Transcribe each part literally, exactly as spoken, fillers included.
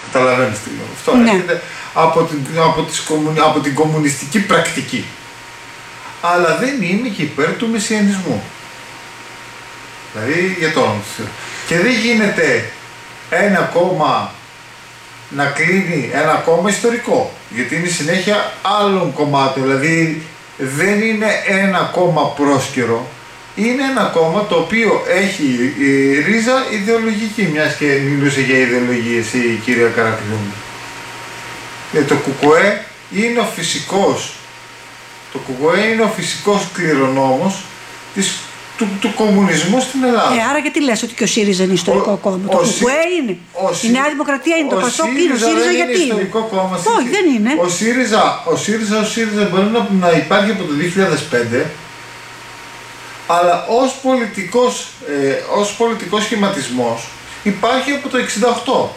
Καταλαβαίνεις τι λέω. Αυτό Ναι. έρχεται από την, από, τις, από την κομμουνιστική πρακτική. Αλλά δεν είμαι και υπέρ του μεσιανισμού. Δηλαδή για το όνομα του Θεού. Και δεν γίνεται ένα κόμμα να κλείνει ένα κόμμα ιστορικό. Γιατί είναι συνέχεια άλλων κομμάτων. Δηλαδή δεν είναι ένα κόμμα πρόσκαιρο. Είναι ένα κόμμα το οποίο έχει ρίζα ιδεολογική, μιας και μιλούσε για ιδεολογίες η κυρία Καρακλούμη. Και το ΚΚΕ είναι ο φυσικός, το ΚΚΕ είναι ο φυσικός κληρονόμος της, του, του κομμουνισμού στην Ελλάδα. Ε, άρα γιατί λες ότι και ο ΣΥΡΙΖΑ είναι ιστορικό ο, κόμμα. Ο, το ο, ΚΚΕ είναι. Ο, η Νέα Δημοκρατία είναι. Το ΠΑΣΟΚ είναι. Ο ΣΥΡΙΖΑ γιατί είναι. Ιστορικό κόμμα. Όχι, δεν είναι. Ο ΣΥΡΙΖΑ, ο ΣΥΡΙΖΑ, ο ΣΥΡΙΖΑ μπορεί να, να υπάρχει από το δύο χιλιάδες πέντε, αλλά ως πολιτικός, ε, ως πολιτικός σχηματισμός υπάρχει από το εξήντα οκτώ.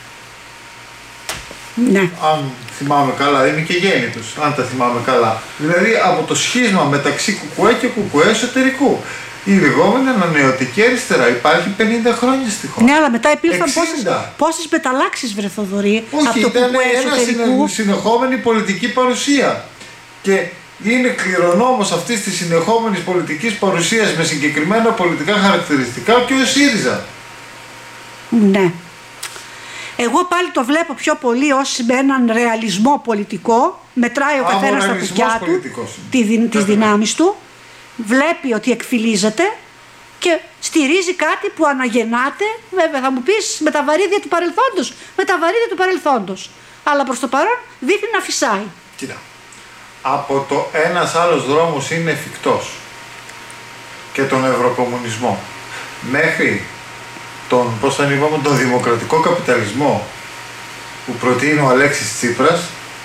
Ναι. Αν θυμάμαι καλά, είμαι και γέννητος, αν τα θυμάμαι καλά. Δηλαδή από το σχίσμα μεταξύ ΚΚΕ και ΚΚΕ εσωτερικού. Η λεγόμενη ανανεωτική αριστερά υπάρχει πενήντα χρόνια στη χώρα. Ναι, αλλά μετά υπήρχαν εξήντα. πόσες, πόσες μεταλλάξεις, βρε Θοδωρή, Όχι, από το ήταν ΚΚΕ ένα εσωτερικού. συνεχόμενη πολιτική παρουσία. Και είναι κληρονόμος αυτής της συνεχόμενης πολιτικής παρουσίας με συγκεκριμένα πολιτικά χαρακτηριστικά και ο ΣΥΡΙΖΑ. Ναι. Εγώ πάλι το βλέπω πιο πολύ ως με έναν ρεαλισμό πολιτικό. Μετράει ο Α, καθένας ο τα κουκιά του, τη, δυ, τις δυνάμεις του, βλέπει ότι εκφυλίζεται και στηρίζει κάτι που αναγεννάται. Βέβαια θα μου πεις με τα βαρύδια του παρελθόντος, με τα βαρύδια του παρελθόντος. Αλλά προς το παρόν δείχνει να φυσάει. Κοίτα, από το ένας άλλος δρόμος είναι εφικτός και τον ευρωκομμουνισμό μέχρι τον, πώς θα είπαμε, τον δημοκρατικό καπιταλισμό που προτείνει ο Αλέξης Τσίπρας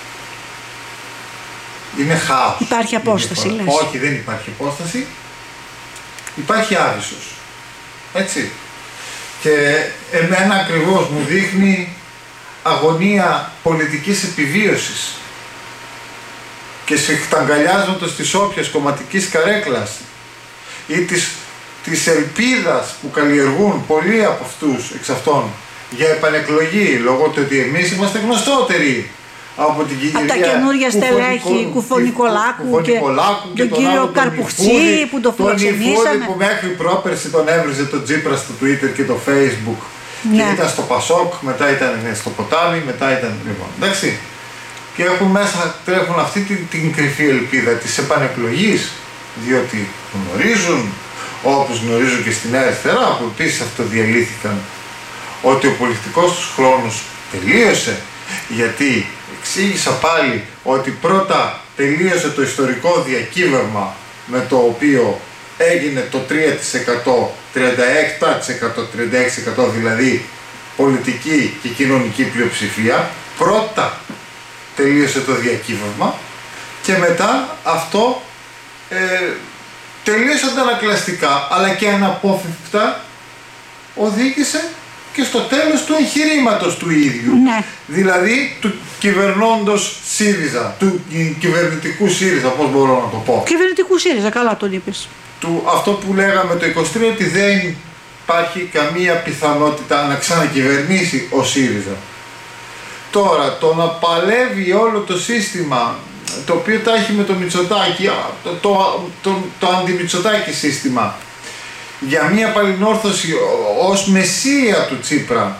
είναι χάος. Υπάρχει απόσταση, λες. Όχι, δεν υπάρχει απόσταση. Υπάρχει άβυσσος. Έτσι. Και εμένα ακριβώς μου δείχνει αγωνία πολιτικής επιβίωσης και σφιχταγκαλιάζοντας της όποιας κομματικής καρέκλας ή της, της ελπίδας που καλλιεργούν πολλοί από αυτούς εξ αυτών για επανεκλογή, λόγω του ότι εμείς είμαστε γνωστότεροι από την κυρία από τα καινούργια στελέχη Κουφονικολάκου και, και τον κύριο Καρπουχτσί που το φιλοξενήσαμε. Τον που μέχρι πρόπερση τον έβριζε το Τσίπρα στο Twitter και το Facebook. Ναι. Και ήταν στο Πασόκ, μετά ήταν στο ποτάμι, μετά ήταν λοιπόν. Εντάξει. Και έχουν μέσα, τρέχουν αυτή την, την κρυφή ελπίδα της επανεκλογής, διότι γνωρίζουν, όπως γνωρίζουν και στη Νέα Αριστερά, που επίσης αυτοδιαλύθηκαν, ότι ο πολιτικός τους χρόνος τελείωσε, γιατί εξήγησα πάλι ότι πρώτα τελείωσε το ιστορικό διακύβευμα με το οποίο έγινε το τρία τοις εκατό, τριάντα επτά τοις εκατό, τριάντα έξι τοις εκατό δηλαδή πολιτική και κοινωνική πλειοψηφία. Πρώτα τελείωσε το διακύβευμα και μετά αυτό ε, τελείωσε αντανακλαστικά, αλλά και αναπόφευκτα οδήγησε και στο τέλος του εγχειρήματος του ίδιου. Ναι. Δηλαδή του κυβερνώντος ΣΥΡΙΖΑ, του κυβερνητικού ΣΥΡΙΖΑ, πώς μπορώ να το πω. Κυβερνητικού ΣΥΡΙΖΑ, καλά τον είπες. Του, αυτό που λέγαμε το είκοσι τρία, ότι δεν υπάρχει καμία πιθανότητα να ξανακυβερνήσει ο ΣΥΡΙΖΑ. Τώρα, το να παλεύει όλο το σύστημα, το οποίο τα έχει με το Μητσοτάκη, το, το, το, το αντιμητσοτάκη σύστημα, για μια παλινόρθωση ως μεσία του Τσίπρα,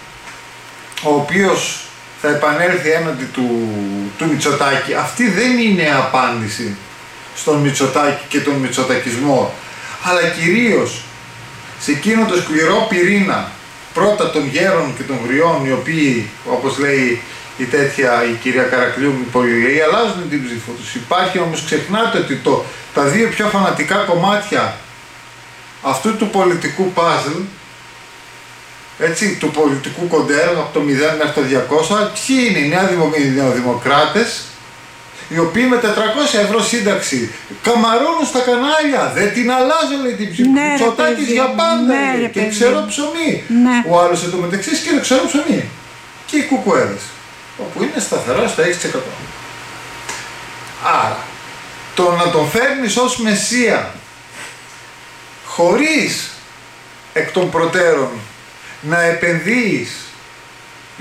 ο οποίος θα επανέλθει έναντι του, του Μητσοτάκη, αυτή δεν είναι απάντηση στον Μητσοτάκη και τον μητσοτακισμό, αλλά κυρίως σε εκείνο το σκληρό πυρήνα, πρώτα των γέρων και των γριών, οι οποίοι, όπως λέει η τέτοια η κυρία Καρακλούμη πολύ λέει, αλλάζουν την ψήφο τους. Υπάρχει όμως, ξεχνάτε ότι το, τα δύο πιο φανατικά κομμάτια αυτού του πολιτικού παζλ, έτσι, του πολιτικού κοντέρ από το μηδέν μέχρι το διακόσια, ποιοι είναι οι νεοδημοκράτες, οι οποίοι με τετρακόσια ευρώ σύνταξη καμαρώνουν στα κανάλια, δεν την αλλάζουν, λέει, την ψήφο. Ναι, Μητσοτάκης για πάντα, ναι, λέει, ρε, και παιδί. ξέρω ψωμί. Ναι. Ο άλλος εντωμεταξύ και ξέρω ψωμί. Και οι κουκουέδες, όπου είναι σταθερά στα έξι τοις εκατό. Άρα, το να τον φέρνεις ως μεσία, χωρίς εκ των προτέρων να επενδύεις